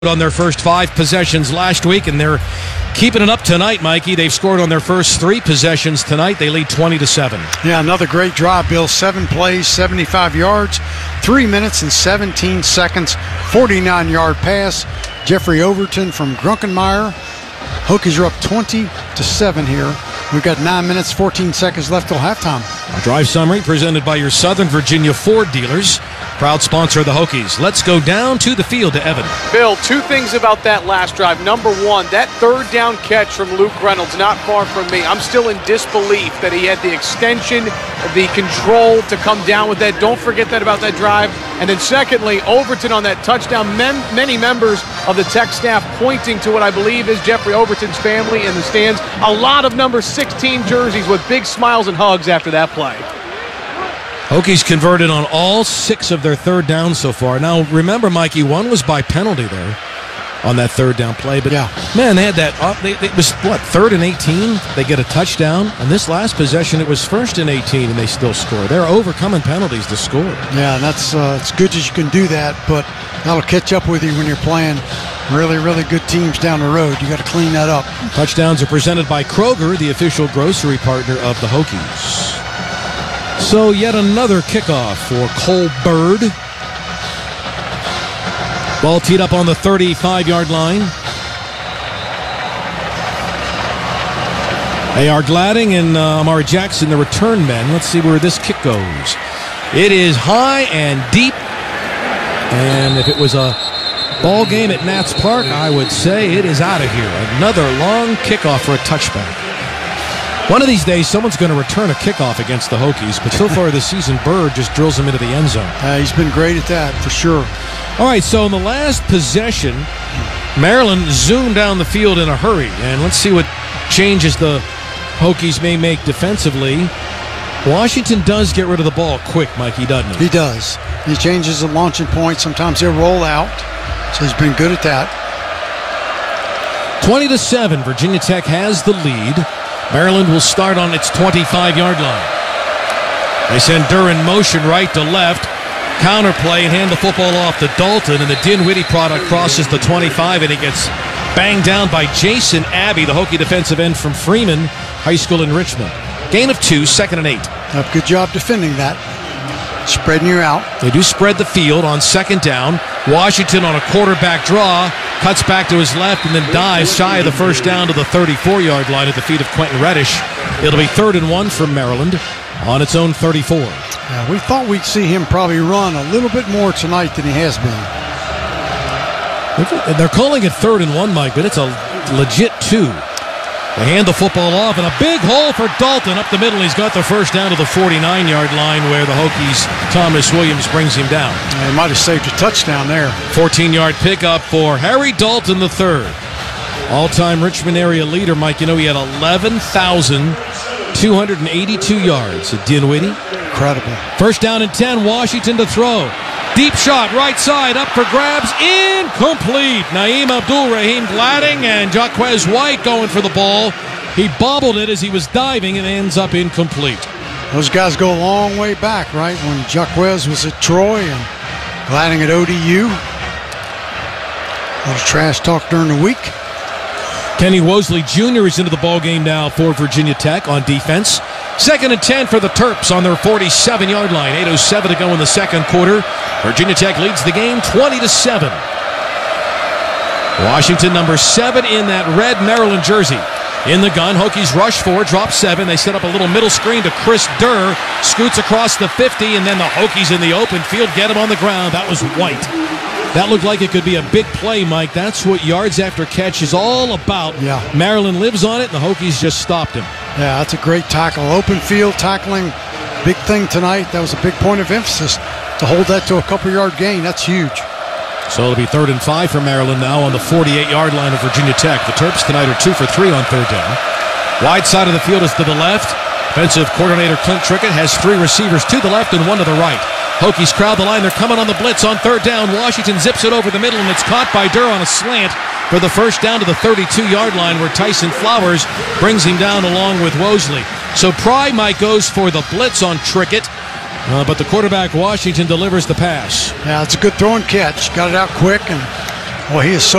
on their first 5 possessions last week, and they're keeping it up tonight, Mikey. They've scored on their first 3 possessions tonight. They lead 20-7. Yeah, another great drive, Bill. 7 plays, 75 yards, 3 minutes and 17 seconds, 49-yard pass. Jeffrey Overton from Grunkenmeyer. Hokies are up 20-7 here. We've got 9 minutes, 14 seconds left till halftime. A drive summary presented by your Southern Virginia Ford dealers. Proud sponsor of the Hokies. Let's go down to the field to Evan. Bill, 2 things about that last drive. Number 1, that third down catch from Luke Reynolds, not far from me. I'm still in disbelief that he had the extension, the control to come down with that. Don't forget that about that drive. And then secondly, Overton on that touchdown. Many members of the Tech staff pointing to what I believe is Jeffrey Overton's family in the stands. A lot of number 16 jerseys with big smiles and hugs after that play. Hokies converted on all 6 of their third downs so far. Now, remember, Mikey, 1 was by penalty there on that third down play. But, man, they had that. It was, 3rd and 18? They get a touchdown. And this last possession, it was 1st and 18, and they still score. They're overcoming penalties to score. Yeah, and that's it's good that you can do that, but that'll catch up with you when you're playing really, really good teams down the road. You got to clean that up. Touchdowns are presented by Kroger, the official grocery partner of the Hokies. So yet another kickoff for Cole Bird. Ball teed up on the 35-yard line. A.R. Gladding and Amari Jackson, the return men. Let's see where this kick goes. It is high and deep. And if it was a ball game at Nats Park, I would say it is out of here. Another long kickoff for a touchback. One of these days, someone's going to return a kickoff against the Hokies, but so far this season, Bird just drills them into the end zone. He's been great at that, for sure. All right, so in the last possession, Maryland zoomed down the field in a hurry, and let's see what changes the Hokies may make defensively. Washington does get rid of the ball quick, Mikey, doesn't he? He does. He changes the launching point. Sometimes he'll roll out, so he's been good at that. 20-7, Virginia Tech has the lead. Maryland will start on its 25-yard line. They send Durr in motion right to left. Counterplay and hand the football off to Dalton, and the Dinwiddie product crosses the 25, and he gets banged down by Jason Abbey, the Hokie defensive end from Freeman High School in Richmond. Gain of 2, 2nd and 8. Good job defending that. Spreading you out. They do spread the field on 2nd down. Washington on a quarterback draw, cuts back to his left and then dives shy of the first down to the 34-yard line at the feet of Quentin Reddish. It'll be 3rd and 1 from Maryland on its own 34. We thought we'd see him probably run a little bit more tonight than he has been. They're calling it 3rd and 1, Mike, but it's a legit 2. They hand the football off, and a big hole for Dalton up the middle. He's got the first down to the 49-yard line where the Hokies' Thomas Williams brings him down. They might have saved a touchdown there. 14-yard pickup for Harry Dalton III. All-time Richmond area leader, Mike. You know, he had 11,282 yards at Dinwiddie. Incredible. First down and 10, Washington to throw. Deep shot, right side, up for grabs, incomplete. Naeem Abdul-Rahim Gladding and Jaquez White going for the ball. He bobbled it as he was diving and ends up incomplete. Those guys go a long way back, right? When Jaquez was at Troy and Gladding at ODU. A little trash talk during the week. Kenny Wosley Jr. is into the ballgame now for Virginia Tech on defense. 2nd and 10 for the Terps on their 47-yard line. 8:07 to go in the second quarter. Virginia Tech leads the game 20-7. Washington, number 7 in that red Maryland jersey. In the gun, Hokies rush 4, drop 7. They set up a little middle screen to Chris Durr. Scoots across the 50, and then the Hokies in the open field get him on the ground. That was White. That looked like it could be a big play, Mike. That's what yards after catch is all about. Yeah. Maryland lives on it, and the Hokies just stopped him. Yeah, that's a great tackle. Open field tackling, big thing tonight. That was a big point of emphasis. To hold that to a couple-yard gain, that's huge. So it'll be 3rd and 5 for Maryland now on the 48-yard line of Virginia Tech. The Terps tonight are 2 for 3 on 3rd down. Wide side of the field is to the left. Defensive coordinator Clint Trickett has 3 receivers to the left and 1 to the right. Hokies crowd the line. They're coming on the blitz on 3rd down. Washington zips it over the middle, and it's caught by Durr on a slant for the first down to the 32-yard line where Tyson Flowers brings him down along with Wosley. So Pry, Mike, goes for the blitz on Trickett. But the quarterback, Washington, delivers the pass. Yeah, it's a good throw and catch. Got it out quick and Well, he is so